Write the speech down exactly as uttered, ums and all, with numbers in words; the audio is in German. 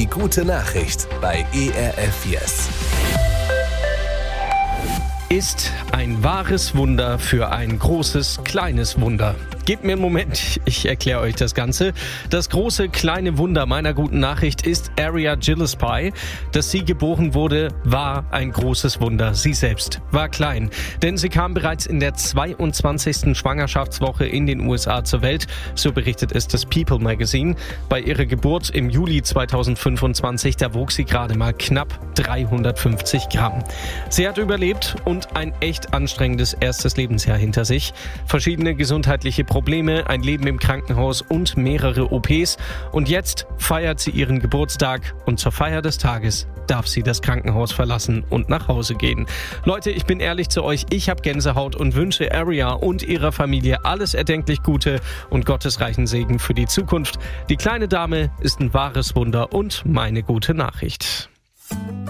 Die gute Nachricht bei E R F Yes. Ist ein wahres Wunder für ein großes, kleines Wunder. Gebt mir einen Moment, ich erkläre euch das Ganze. Das große, kleine Wunder meiner guten Nachricht ist Aria Gillespie. Dass sie geboren wurde, war ein großes Wunder. Sie selbst war klein, denn sie kam bereits in der zweiundzwanzigsten Schwangerschaftswoche in den U S A zur Welt. So berichtet es das People Magazine. Bei ihrer Geburt im Juli zweitausendfünfundzwanzig, da wog sie gerade mal knapp dreihundertfünfzig Gramm. Sie hat überlebt und ein echt anstrengendes erstes Lebensjahr hinter sich. Verschiedene gesundheitliche Probleme, ein Leben im Krankenhaus und mehrere O Ps. Und jetzt feiert sie ihren Geburtstag und zur Feier des Tages darf sie das Krankenhaus verlassen und nach Hause gehen. Leute, ich bin ehrlich zu euch, ich habe Gänsehaut und wünsche Aria und ihrer Familie alles erdenklich Gute und Gottes reichen Segen für die Zukunft. Die kleine Dame ist ein wahres Wunder und meine gute Nachricht.